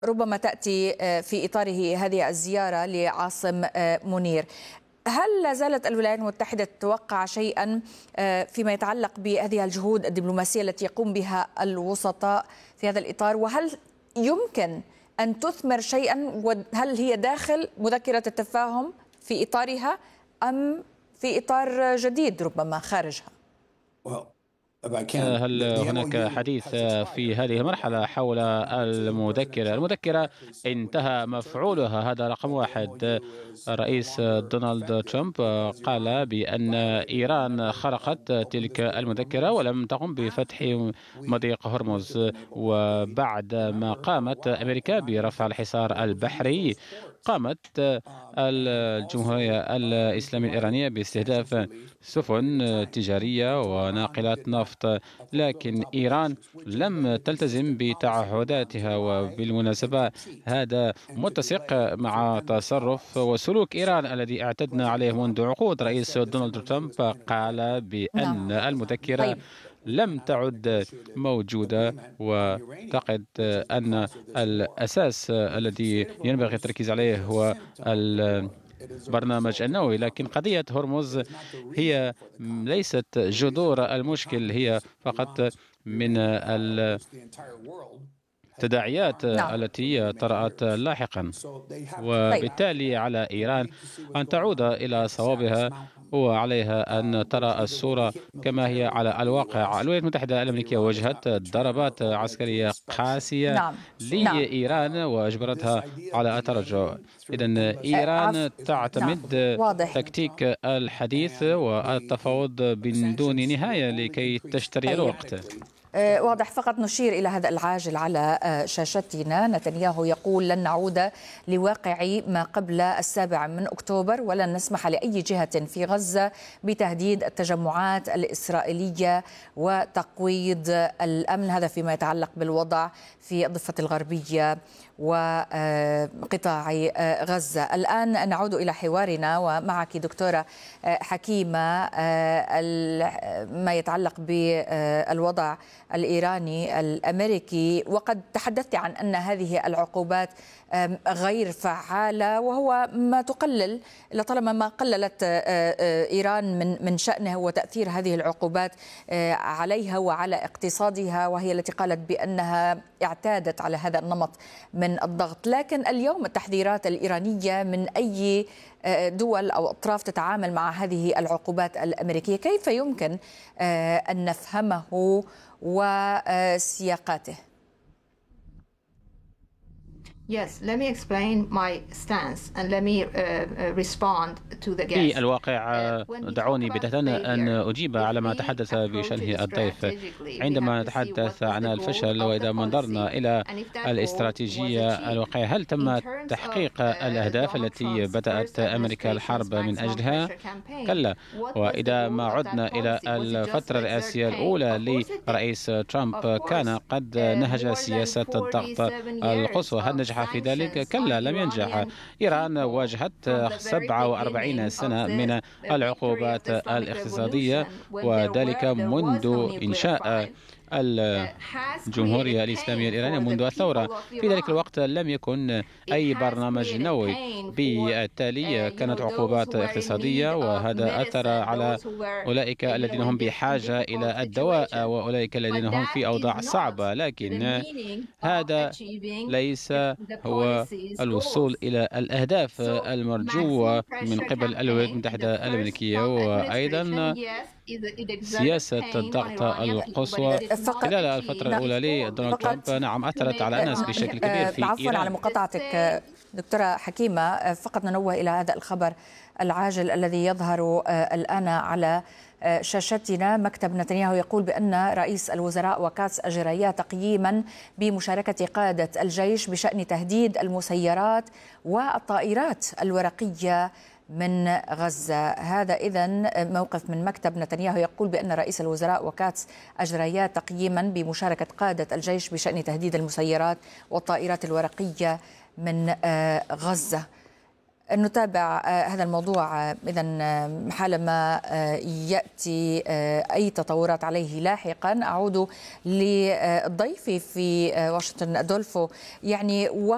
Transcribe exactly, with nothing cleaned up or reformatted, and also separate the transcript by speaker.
Speaker 1: ربما تأتي في إطاره هذه الزيارة لعاصم منير. هل لا زالت الولايات المتحدة تتوقع شيئا فيما يتعلق بهذه الجهود الدبلوماسية التي يقوم بها الوسطاء في هذا الإطار، وهل يمكن أن تثمر شيئا؟ وهل هي داخل مذكرة التفاهم في إطارها أم في إطار جديد ربما خارجها؟
Speaker 2: هل هناك حديث في هذه المرحلة حول المذكرة؟ المذكرة انتهى مفعولها، هذا رقم واحد. الرئيس دونالد ترامب قال بأن إيران خرقت تلك المذكرة ولم تقم بفتح مضيق هرمز، وبعد ما قامت أمريكا برفع الحصار البحري قامت الجمهورية الإسلامية الإيرانية باستهداف سفن تجارية وناقلات نفط، لكن إيران لم تلتزم بتعهداتها. وبالمناسبة هذا متسق مع تصرف وسلوك إيران الذي اعتدنا عليه منذ عقود. رئيس دونالد ترامب قال بأن المذكرة لم تعد موجودة، وتعتقد أن الأساس الذي ينبغي التركيز عليه هو البرنامج النووي. لكن قضية هرمز هي ليست جذور المشكل، هي فقط من التداعيات التي طرأت لاحقا، وبالتالي على إيران أن تعود إلى صوابها وعليها أن ترى الصورة كما هي على الواقع. الولايات المتحدة الأمريكية وجهت ضربات عسكرية قاسية نعم. لإيران وأجبرتها على التراجع. إذن إيران تعتمد نعم. تكتيك الحديث والتفاوض من دون نهاية لكي تشتري الوقت.
Speaker 1: واضح. فقط نشير إلى هذا العاجل على شاشتنا. نتنياهو يقول لن نعود لواقع ما قبل السابع من أكتوبر، ولن نسمح لأي جهة في غزة بتهديد التجمعات الإسرائيلية وتقويض الأمن. هذا فيما يتعلق بالوضع في الضفة الغربية وقطاع غزة. الآن نعود إلى حوارنا ومعك دكتورة حكيمة ما يتعلق بالوضع الإيراني الأمريكي، وقد تحدثت عن أن هذه العقوبات غير فعالة، وهو ما تقلل لطالما ما قللت إيران من من شأنها وتأثير هذه العقوبات عليها وعلى اقتصادها، وهي التي قالت بأنها اعتادت على هذا النمط من الضغط. لكن اليوم التحذيرات الإيرانية من أي دول أو أطراف تتعامل مع هذه العقوبات الأمريكية، كيف يمكن أن نفهمه وسياقاته؟
Speaker 3: Yes, let me explain my stance and let me uh, respond to the guest.
Speaker 2: في الواقع دعوني بداية أن أجيب على ما تحدث بشأنه الضيف. عندما نتحدث عن الفشل وإذا نظرنا إلى الاستراتيجية الواقعية، هل تم تحقيق الأهداف التي بدأت أمريكا الحرب من أجلها؟ كلا. وإذا ما عدنا إلى الفترة الرئاسية الأولى لرئيس ترامب كان قد نهج سياسة الضغط القصوى. هل نجح في ذلك؟ كلا، لم ينجح. إيران واجهت سبعة وأربعين سنة من العقوبات الاقتصادية، وذلك منذ إنشاء الجمهورية الإسلامية الإيرانية، منذ الثورة. في ذلك الوقت لم يكن أي برنامج نووي، بالتالي كانت عقوبات اقتصادية، وهذا أثر على أولئك الذين هم بحاجة إلى الدواء وأولئك الذين هم في أوضاع صعبة. لكن هذا ليس هو الوصول إلى الأهداف المرجوة من قبل الولايات المتحدة الأمريكية. وأيضا سياسة الضغط القصوى خلال الفترة الأولى لدونالد ترامب نعم أثرت على الناس بشكل كبير في
Speaker 1: عفوا
Speaker 2: إيران.
Speaker 1: على مقاطعتك دكتورة حكيمة، فقط ننوه إلى هذا الخبر العاجل الذي يظهر الآن على شاشتنا. مكتب نتنياهو يقول بأن رئيس الوزراء وكاتس أجريا تقييما بمشاركة قادة الجيش بشأن تهديد المسيرات والطائرات الورقية من غزة. هذا إذن موقف من مكتب نتنياهو يقول بأن رئيس الوزراء وكاتس أجريا تقييما بمشاركة قادة الجيش بشأن تهديد المسيرات والطائرات الورقية من غزة. نتابع هذا الموضوع إذن حالما يأتي أي تطورات عليه لاحقا. أعود لضيفي في واشنطن أدولفو. يعني